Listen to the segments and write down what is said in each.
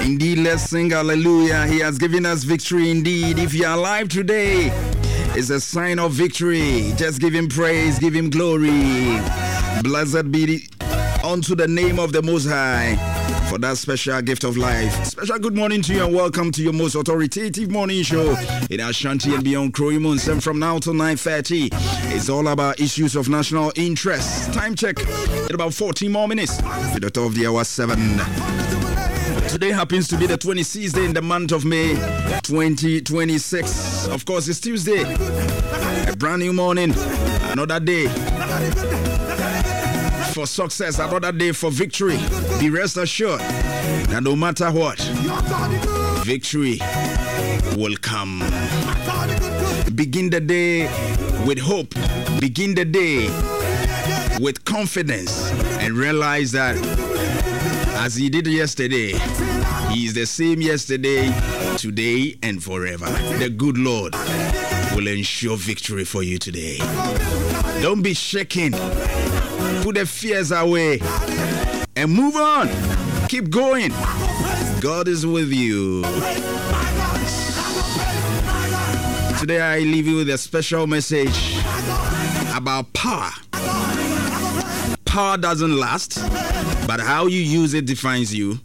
Indeed, let's sing hallelujah. He has given us victory indeed. If you are alive today, it's a sign of victory. Just give him praise, give him glory. Blessed be unto the name of the Most High for that special gift of life. Special good morning to you and welcome to your most authoritative morning show in Ashanti and beyond Kroimunds. And from now till 9:30, it's all about issues of national interest. Time check in about 14 more minutes to the top of the hour 7. Today happens to be the 26th day in the month of May 2026. Of course, it's Tuesday. A brand new morning. Another day for success. Another day for victory. Be rest assured that no matter what, victory will come. Begin the day with hope. Begin the day with confidence and realize that as he did yesterday, he is the same yesterday, today, and forever. The good Lord will ensure victory for you today. Don't be shaken. Put the fears away and move on. Keep going. God is with you. Today I leave you with a special message about power. Power doesn't last, but how you use it defines you.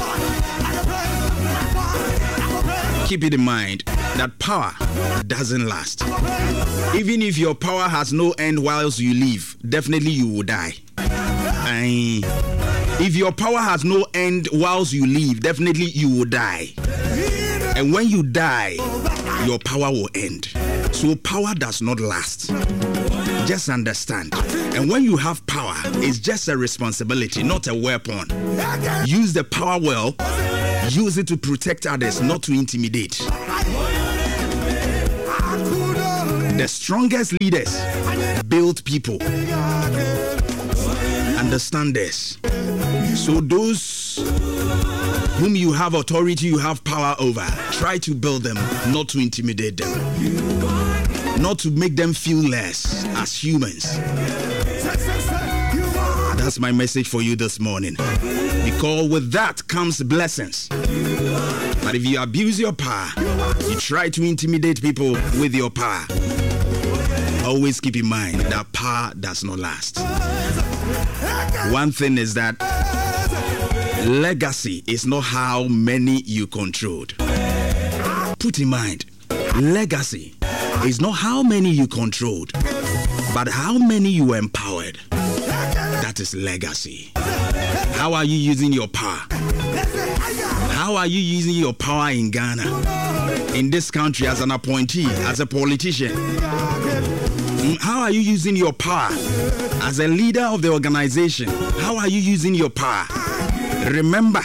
Keep it in mind that power doesn't last. Even if your power has no end whilst you live, definitely you will die. If your power has no end whilst you live, definitely you will die. And when you die, your power will end. So power does not last. Just understand. And when you have power, it's just a responsibility, not a weapon. Use the power well. Use it to protect others, not to intimidate. The strongest leaders build people. Understand this. So those whom you have authority, you have power over, try to build them, not to intimidate them. Not to make them feel less as humans. That's my message for you this morning. Because with that comes blessings. But if you abuse your power, you try to intimidate people with your power, always keep in mind that power does not last. One thing is that legacy is not how many you controlled. Put in mind, legacy is not how many you controlled, but how many you empowered. That is legacy. How are you using your power? How are you using your power in Ghana, in this country, as an appointee, as a politician? How are you using your power as a leader of the organization? How are you using your power? Remember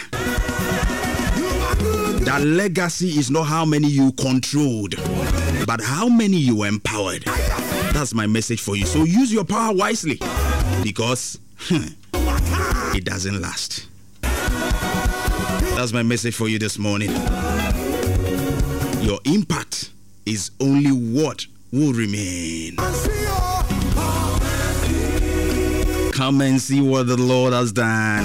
that legacy is not how many you controlled, but how many you empowered. That's my message for you. So use your power wisely, because it doesn't last. That's my message for you this morning. Your impact is only what will remain. Come and see what the Lord has done.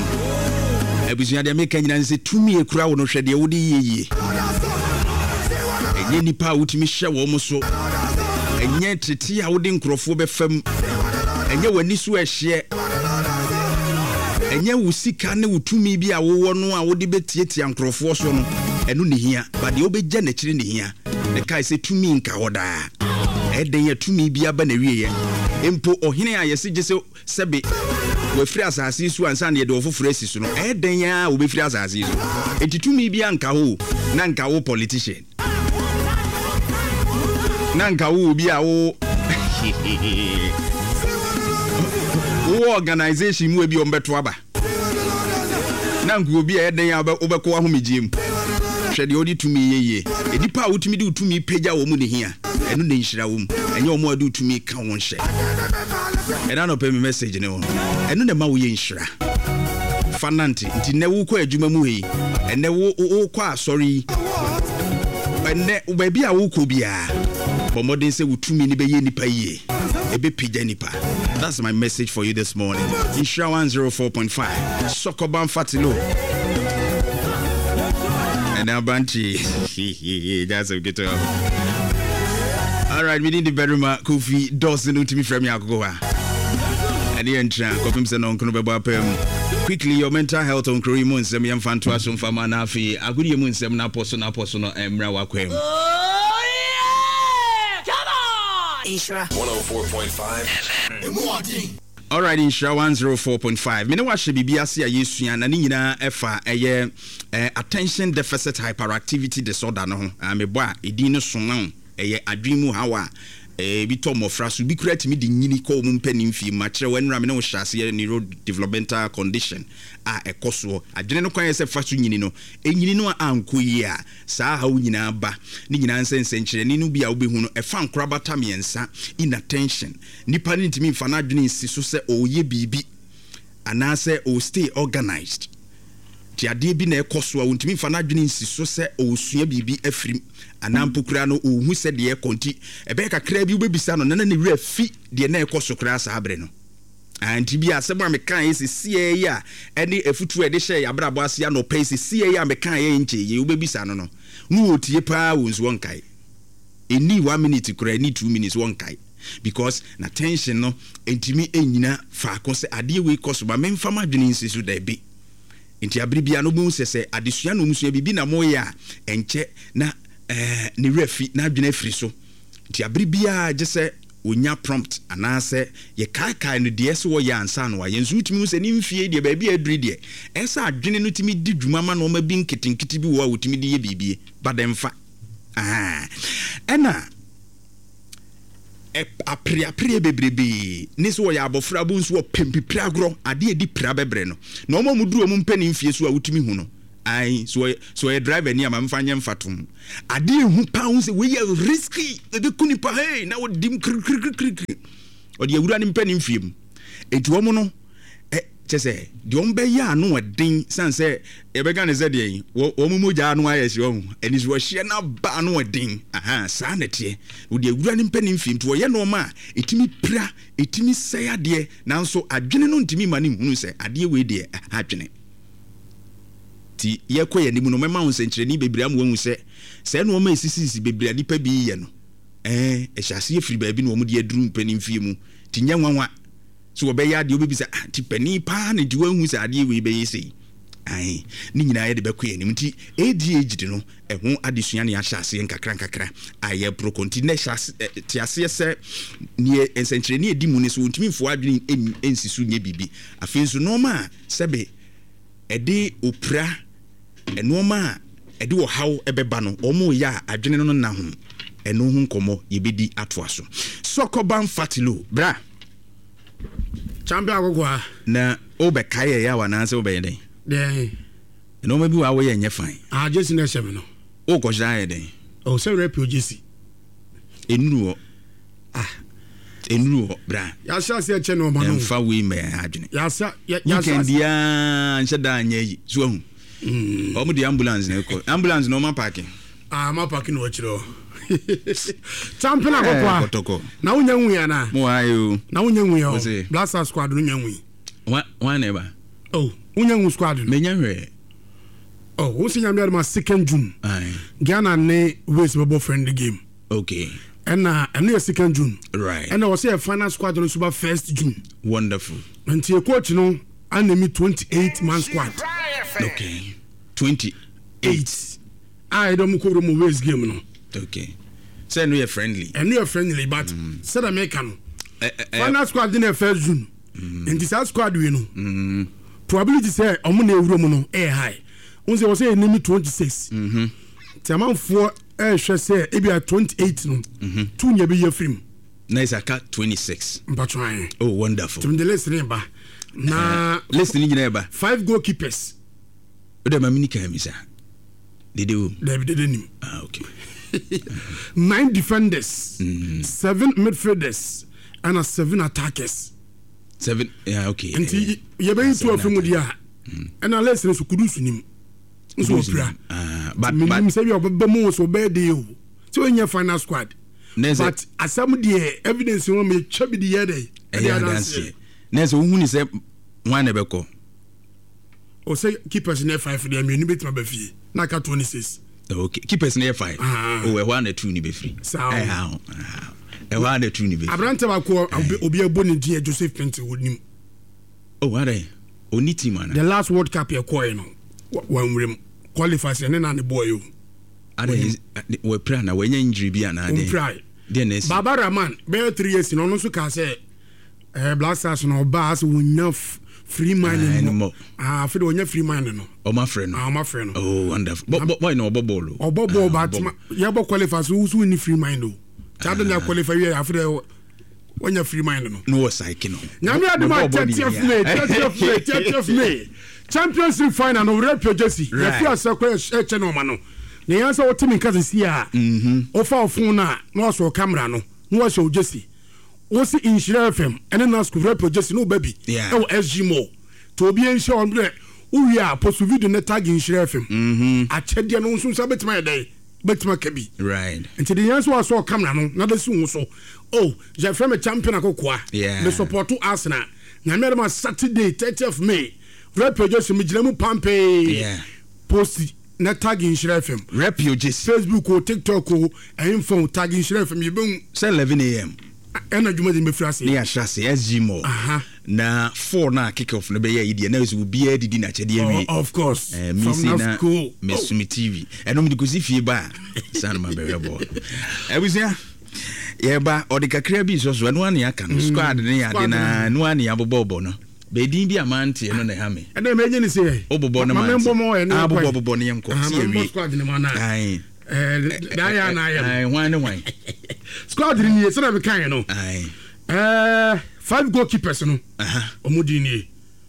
Enye nipa utimi hye wo mo so. Enye tete a wode nkrofo be fam. Enye wani so ehye. Enye wusika ne wutumi bi a wo no a wode betietia nkrofo so no. Enu ne hia, ba de obegya na kire ne hia. Ne kai se tumi nka hoda. Eden ya tumi bi aba na wiye. Empo ohene a yesi gese sebe we free asase su ansa na ye de ofoforo asisu no. Eden ya obe free asase su. Enti tumi bi anka ho na nka wo politician. Nanka wo bi a wo organization mu bi ombeto aba. Nanka obi a eden ya obekọ ahomegiem. Hwede odi tumi yeye. Edipa a wotumi de utumi pagya wo mu ne hia. Enu ne nhira wo mu. Enye omo ade utumi ka won hye. Ena no pe me message ne wo. Enu ne ma wo ye nhira. Fananti nti ne wo kọ adwuma mu he. Ene wo kọ asori. Ene baby a wo kọ bia. Bomodin say wutumi ni be ye nipa ye. Ebe pija nipa. That's my message for you this morning. Insha 104.5. Sokoban Fatilo. now Banchi. That's a good. All right, we need the bedroom. Kofi doesn't to me from Yagoa. And the entrance, Copimson on Kunobabapem. Quickly, your mental health on Korean Moon, Semian Fantuasum from Manafi, a good moon, Semna Posona Posona, and Mrawaquem. Oh, yeah! Come on! Ishra 104.5 FM. All right, Ishra 104.5. Me no wa hye bibia se ayesuan na nyina efa eye attention deficit hyperactivity disorder no ho. Me bo a edin no so na eye adwemu hawa bi to mofra so bi kura timi de nyini ko mu mpanim fie ma kire wanura me no hyase neuro developmental condition a ekoso adwene no kwan se fa so nyini no enyini no anko yi a saa ha nyina ba ni nyina nsense nkire ni no bia obehu no efa nkora bata miensa inattention nipa ni ntimi fa na adwene nsi so se oye bibi anase o stay organized ti ade bi na ekoso a ntimi fa na adwene nsi so se osua bibi afrim anampokura no ohu se de konti ebe kakra bi ubebisa no na ne wura fi de na ekoso kra sa abre no anti bi asema me kan ese sie ya ene efutu e de hye ya brabo ase no pese sie ya me kan ye nche ye ubebisa no no nu otie pa wonzu wonkai eni 1 minute kra ni 2 minutes wonkai because na tension no entimi enyina fa ko se ade we koso ba memfa madwene nsi so da bi enti abribia no bu sese adesua no musua bibi na moya enche na ni refi na adwene afiri so nti abribia je se onya prompt anase ye kai no de se wo ya ansa no ye nzu timi se ni mfie de ba bi aduri de esa adwene no timi di dwuma ma no ma bi nketinketi bi wo a wotimi de ye bibie bademfa ena apria bebrebe ne so ya abofra bu nso pempipra agro ade edi pra bebre no na omo muduro mu mpani mfie so a wotimi hu no ai so e driver ni ama mfanye mfatum ade hu pa hu se we ya risky ebe kuni pa hey na wodim kri odi ewura ni mpani mfie mu etu omo no chese di ombe ya no odin sanse ebega ne ze de omo moja no ayeshi omo eni so hye na ba no odin sa na tie odi ewura ni mpani mfie to ye no ma etimi pra etimi sey ade nanso adwene no ntimi mani hunu se ade we de adwene ti ye koye ni mu no mema wonsenkyere ni bebre am wahu se no ma esisi bebre nipa bi ye no ehase efiri ba bi no mo de aduru mpani mfie mu ti nyanwanwa so obeya de obebisa ti pani pa na di wahu se ade we be yesi ai ni nyina ye de bekoye ni mti ADHD no eho adesua ne ahase nkakra aye pro continue ti ase se ni ensenkyere ni edi mu ne so ntimi fo adwene ensisu nye bibi afenso no ma sebe ede opra enoma ede wo haw ebeba no omo ya adwene no na ho eno hu nkomo yebedi atoa so sokoban fatilo bra champion agogwa na obekaye ya wana se obeyede de enoma bi wa wo ye nye fine jesi na shebe no o ko jaye de o se rep o jesi enuru bra ya sha se che no ma no mfa we me adwene ya sha dia nsheda anya yi so hu o mu di ambulance na ko ambulance no ma parking ma parking wo chiro champion agogwa na unya nwu ya na mo ayo na unya nwu yo Blaster squad no nya nwu wa neba unya nwu squad me nya hwe wo se nya me ma 2nd June Ghana ne West bebo friendly game okay and eno 2nd June right and was a final squad no super 1st June wonderful and your coach no enemy 28 man squad okay 28 I don't go to West game no okay say no you friendly and you friendly but said American final squad in 1st June and this squad we know probability say omo na ewuro mu no high unse was say enemy 26 tiaman for hwe say e bia 28 no two nya be yefrim na isaka 26 mpatwan oh wonderful to the list neba na list ni gina eba 5 goalkeepers oda mamini ka mi sa dede nim okay 9 defenders 7 midfielders and 7 attackers 7 yeah okay and you be to afim dia and let's say kudusu nim so opera but say you be mo so be dey o so when your final squad but asam the evidence we me chabi the year dey nese hu ni say wan ebeko o say keepers near 5 dem you bet ma ba fie na ka 26 okay keepers near 5 oh e ho na 2 ni be free e ho na 2 ni be abrante ba ko obi aboni die Joseph Pente wonim oh are oni team ana the last world cup ye ko no one rem qualifiers and na the boy o are we pray na we nya injury bi ana de Baba Rahman be 3 years no no so ka say Black Stars no ba as wonya free mind no for the wonya free mind no o ma frɛ no ma frɛ no oh wonderful boy no obobolo obobolo but ya bo qualifiers so ni free mind o ta do na qualify we after wonya free mind no was psyche no nyame aduma 30th May Championship final no Rapio Jesse ya fi asakwa eche no ma no ne yansa wotimi nka sisi a ofa ofun na no so camera no no so Jesse wo si Insira FM ene na school Rapio Jesse no baby e wo SG Mo to obi en show on uwi a post video na tag Insira FM a chede no nso sa betima yedai betima kabi right nti de yansa wo so camera no na da si wo so oh je frame a champion akokoa me support to Arsenal na me ma Saturday 30th May Rapio Jesse me gina mu pampe post na tag Insira FM Rapio Jesse Facebook or TikTok or phone tag Insira FM you say 11 a.m. and adwuma de me frase ne ahyase SG Mo na 4 na kick off no be ya ide na so bi adidi na chede awie of course me see na Mesumi TV eno me dikosi fie ba san ma be bo ebusia ye ba odikakra bi so eno ane aka no squad ne ya de na no ane abobo no be din bi amante no na ha me ene me nyini se obobo na man abobo ne yemko si awie squad ne ma na da ya na ya ai wan squad ni se na be kan no 5 goalkeepers no omudi ni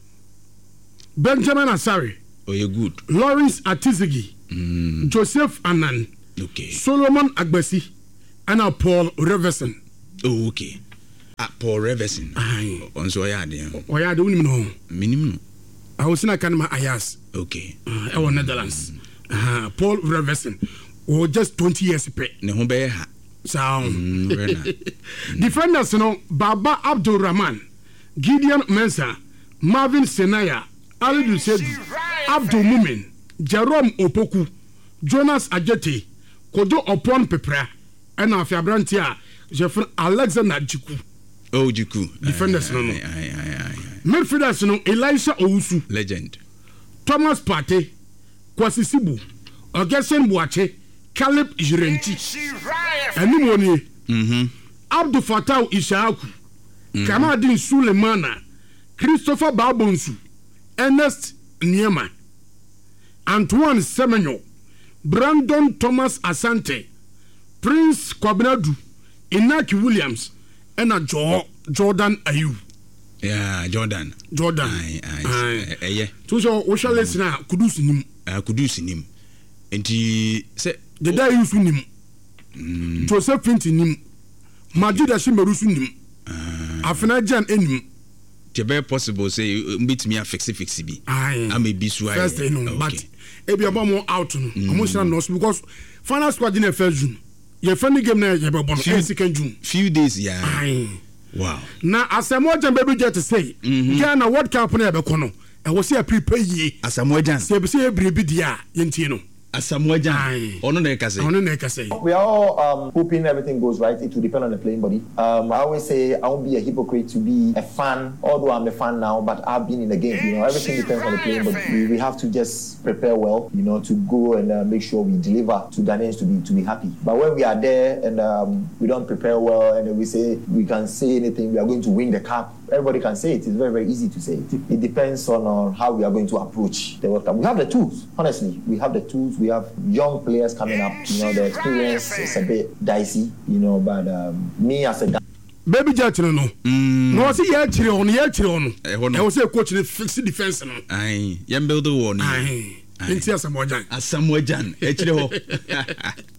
Benjamin Asare you good Lawrence Atizigi Joseph Anan okay Solomon Agbasi and Paul Reverson okay Paul Reverson on so ya de unim no minimum no I was in a kanma Ayas okay our Netherlands Paul Reverson just 20 years pe ne ho be ha sound defenders no Baba Abdul Rahman Gideon Mensah Marvin Senaya Alidu Sedu Abdul Mumin Jerome Opoku Jonas Ajete Kojo Opon Pepra and Afiabrantia Jeffrey Alexander Jiku Jiku defenders no midfielders no Elisha Owusu legend Thomas Partey Kwasi Sibu Augustin Boache Caleb Jirenti Animoni Abdul Fattah Ishaku Kamadin Sulemana Christopher Babonsu Ernest Niema Antoine Semenyo Brandon Thomas Asante Prince Kwabinadu Inaki Williams and Jordan Ayew Jordan yeah so we shall listen na Kudus nim enti say the day you nim Joseph Pente nim Majida Shimerusu nim Afena Jan enim the be possible say mbetimi fix bi am be so first no but e be about out no emotional loss because final squad in the first June your funny game na you be born second June few days wow na Asamoah Gyan baby jet say Ghana World Cup na be kono e wo say prepare ye Asamoah Gyan say be say brebi dia yentie no Asamoah Gyan ono na ka say we are all hoping everything goes right. It will depend on the playing body. I always say I won't be a hypocrite to be a fan, although I'm a fan now, but I've been in the game. Everything depends on the playing body. We have to just prepare well, to go and make sure we deliver to Ghanaians to be happy. But when we are there and we don't prepare well and we say we can say anything, we are going to win the cup. Everybody can say it. It's very, very easy to say it. It depends on how we are going to approach the World Cup. We have the tools, honestly. We have the tools. We have young players coming up. The experience is a bit dicey, but me as a baby jet no see ye chire on e wo say coach the fix defense no yam build the one Asamoah Gyan e chire ho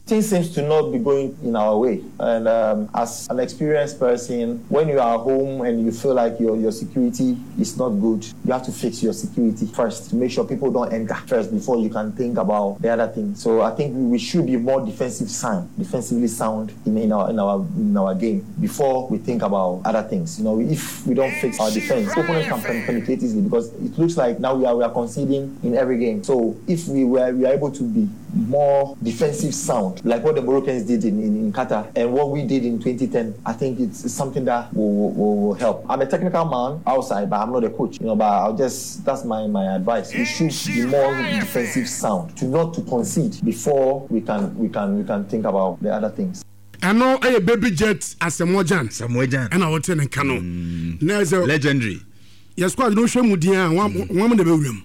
things seems to not be going in our way. And as an experienced person, when you are home and you feel like your security is not good, you have to fix your security first to make sure people don't enter first before you can think about the other thing. So I think we should be more defensively sound in our game before we think about other things. You know, if we don't fix our defense, opponents can penetrate easily because it looks like now we are conceding in every game. So if we are able to be more defensive sound, like what the Moroccans did in Qatar and what we did in 2010, I think it's something that will help. I'm a technical man outside, but I'm not a coach. You know, but that's my advice. We should be more defensive sound, not to concede before we can think about the other things. I know a baby jet as Samojan, and I will tell a canon. Legendary. Yes, quite no shame with the one in the bedroom.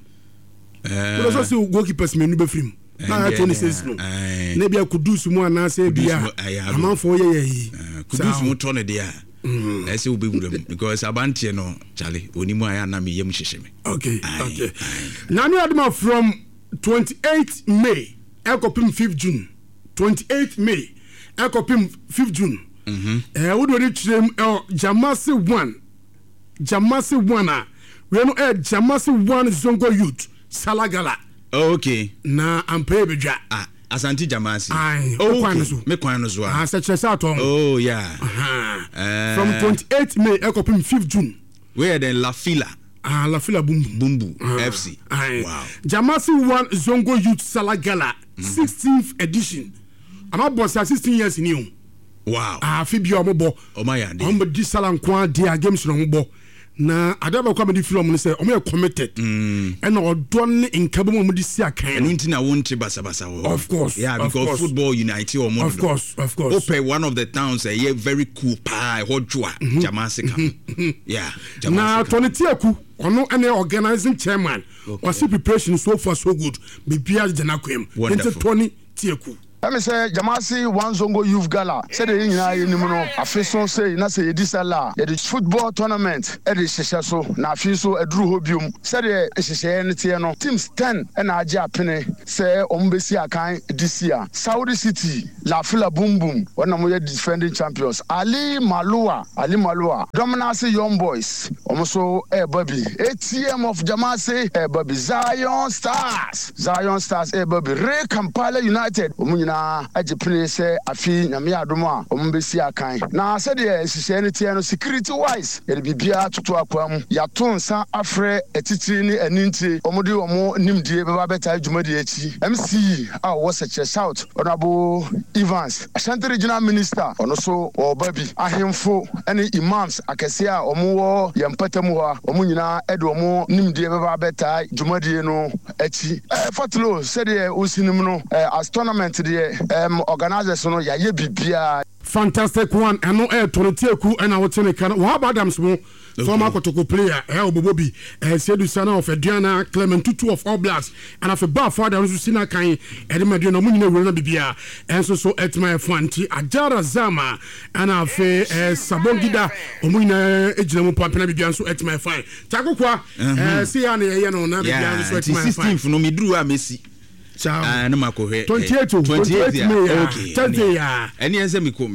But also goalkeepers may be free. Now Tony says no. Maybe I could do some more and I say, "Be a man for ye." Could do some Tony there. I say, "Be with them because Abanti no Charlie. Onimo I am Yem Shishimi." Okay. Now you had from 28th May, Elkopim 5th June. 28th May, Elkopim 5th June. Would reach them Jamasi 1. Jamasi 1. We know Jamasi 1 Zongo Youth Salagala. Okay. Na ampe beja. Asanti Jamasi. Me kwano zo. Oh yeah. From 28th May Elkopim 5th June. Where then La Fila. La Fila Bumbu FC. Wow. Jamasi 1 Zongo Youth Salagala 16th edition. I'm about 16 years in you. Wow. Fibio Mobo. Oh my god. Di salam kwa dia games no Mobo. Na adaba comedy film say o me committed and o don in kabo mo di sia kan enti na wonte basabasa wo of course yeah because football united or of course open one of the towns very cool pie hojua Jamasika yeah Jamasika na Tony Tiaku ono ene organizing chairman was preparation so far so good bibia janakwem into Tony Tiaku. Let me say, Jamasi one Zongo Youth Gala. Say the Yinimono, a faison say, Nasa Edisala, the football tournament, Eddie Seshaso, Nafiso, a Drew Hobium, say the Tiano, teams 10 and Aja Penny, say Ombesia Kai this year. Saudi City, La Fila Boom Boom, one of the defending champions, Ali Malua, Dominasi Young Boys, almost a Bobby, ATM of Jamasi, a Bobby, Zion Stars, a Bobby, Ray Kampala United, Ajipne say afi nyame adoma ombesi akan na said the society no security wise ye bibia toto akwam ya tonsa afre etitiri ni aninti omode omo nimdie beba beta adwumadi achi MC was such a shout honorable Evans Ashanti regional minister ono so obabi ahemfo ene imams akese a omo wo yempatamu ha omo nyina ede omo nimdie beba beta adwumadi no achi fatlo said the usinim no as tournament organizers no ya ye bibia fantastic one and no air Tony Tiaku and our Tenekan Wahab Adams mo former Kotoko player Bobobi Sedu Sana of Diana Clement Tutu of All Blacks and of a bar father who Sina Kain and Medina Munina Rona Bibia and so at my Fanti Ajara Zama and of Sabongida Omuna Ejinamu Pampana Bibian so at my fine Takokwa see Anna Yano Nabian so at my fine no me drew a Messi. No mako 28 okay. Any answer me ko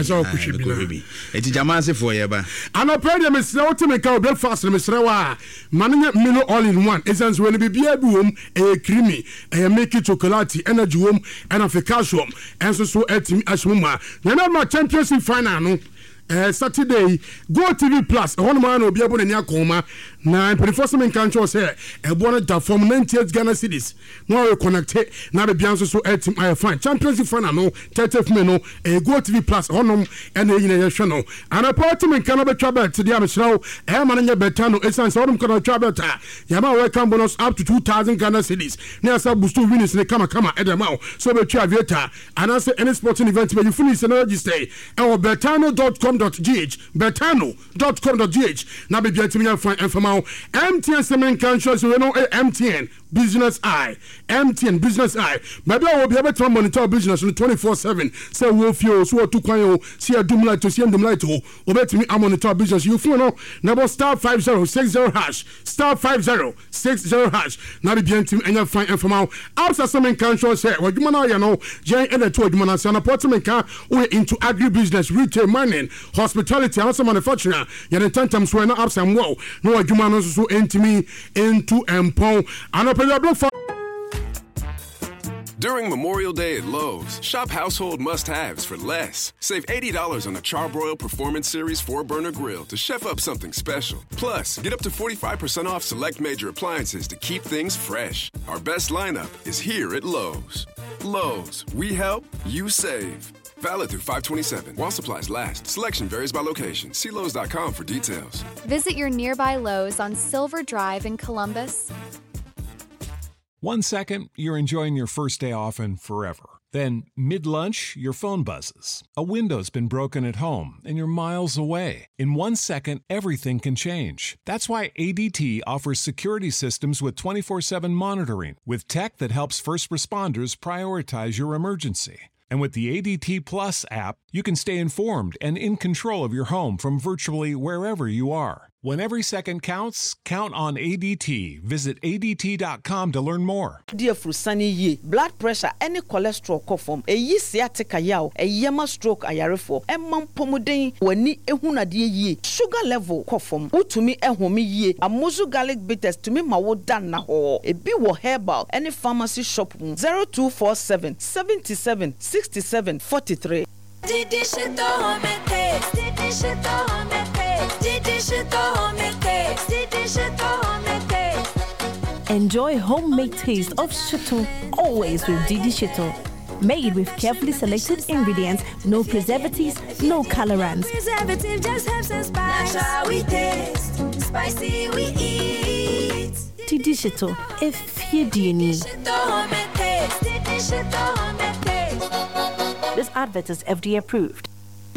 eti Jamasi for ye ba. Ana pede me sra wote me ka breakfast me sra wa mananya Milo all in one essence when bibia bi wom creamy make it chocolate energy wom and of calcium and so etimi ashuma na ma championship final no Saturday Go TV Plus one man will be able to nyakoma na reinforcement control say e bona da from 98 Ghana cedis no we connect na be bianso so team I fine championship final no 30th May no Go TV Plus onom and e yina yehwe no and appointment can be travel to the amsraw e man nya beta no essence onom can travel ta yama welcome bonus up to 2000 Ghana cedis na sa boost winners ne kama edema so be twa aviator and also any sporting event where you finish and register e betano.com betano.com.gh betano.com.gh na be bia timi yan fan fama MTN semen kan show so no MTN Business Eye MTN Business Eye maybe I will be able to monitor business 24/7 say wo fio so to kwan o see adum light to see adum light o obetimi monitor business you feel no number star 5060 hash star 5060 hash na be bia timi enya fan fama after semen kan show say wadwuma na ya no gen e to adwuma na say na portment kan we into agri business retail mining hospitality and also manufacturing ya den tantam so na apps and wow no wadwuma no so entimi into empon and during Memorial Day at Lowe's, shop household must-haves for less. Save $80 on a Charbroil Performance Series 4-burner grill to chef up something special. Plus, get up to 45% off select major appliances to keep things fresh. Our best lineup is here at Lowe's. Lowe's, we help, you save. Valid through 5/27. While supplies last. Selection varies by location. See Lowe's.com for details. Visit your nearby Lowe's on Silver Drive in Columbus. 1 second, you're enjoying your first day off and forever. Then, mid-lunch, your phone buzzes. A window's been broken at home and you're miles away. In 1 second, everything can change. That's why ADT offers security systems with 24/7 monitoring, with tech that helps first responders prioritize your emergency. And with the ADT Plus app, you can stay informed and in control of your home from virtually wherever you are. When every second counts, count on ADT. Visit ADT.com to learn more. Dear Frusani ye, blood pressure, any cholesterol kofom, a ye sciatica yaw, a yama stroke ayarefo, a mum pomodin, weni ehuna die ye, sugar level kofom, utumi ehomi ye, a muzu garlic bitters to me mawo dan na ho, a biwo herbal, any pharmacy shop 0247 77 67 43. Enjoy homemade taste of Shito always with Didi Shito. Made with carefully selected ingredients, no preservatives, no colorants. Preservative just helps us spice. That's how we taste. Spicy we eat. Didi Shito, if you do need. This advert is FDA approved.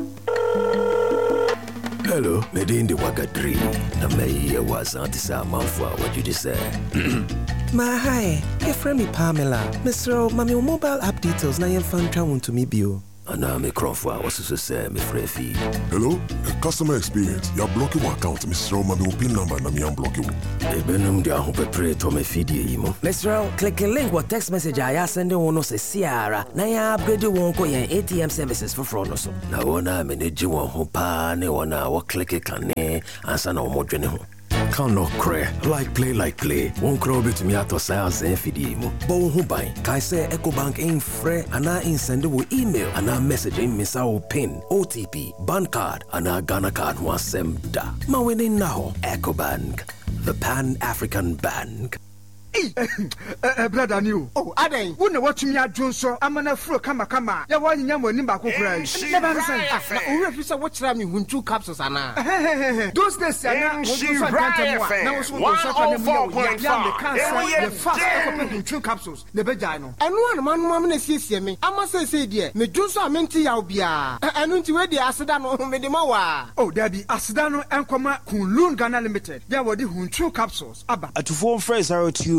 Hello, Nadine the Wagadri. Na me was antisa manfwa what you just said. My hi, your friend me Pamela. Mr. Mami mobile app details na yen fan twa to me bio. Ana me Crawford was to say me free. Hello, customer experience. You're blocking my account, Mr. Mami pin number na me unblock you. Ebenum dia ho prepare to me feed imo. Mr. Click a link what text message I send one se Ciara. Na ya upgrade won ko yen ATM services for front no so. Na wona manage won ho pa ne wona wo click kan ne ansa na wo dwene ho. Can't no cray. Like play. Won't crow bit me out of sales and fidimo. Bo who buy. Kai say EcoBank ain't free and I ain't send with email and I messaging miss our pin, OTP, bank card, and our Ghana card was sem da. Ma winning now. EcoBank, the Pan-African Bank. Brother new. Oh, Aden, who know what you mean? Johnson, I'm an afro kama. Ya wa nyam wani ba ko kura. Never say. Na owura fi say what try me hun 2 capsules ana. Those days ana, what you say can't mo. Na was what so for them ya me cancer. The fast ko 2 capsules. Ne beja no. Enu an man na siesie me. Ama say die. Me Johnson amenti ya obia. Enu nti we di aseda no me di ma wa. Oh, there be aseda no enkoma Kunlun Ghana Limited. Ya wodi hun 2 capsules. Aba. Atufo phrase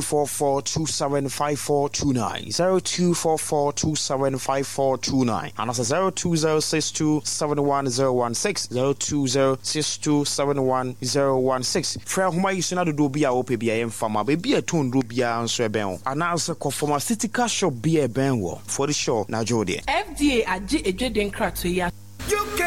0244275429 0244275429 and that's 0206271016 0206271016 fra homa yisuna do bia wo pe bia yem fama be bia ton do bia nso e ben and also ko pharmaceutical shop bia ben wo for the show na jode FDA agi ejeden krato ya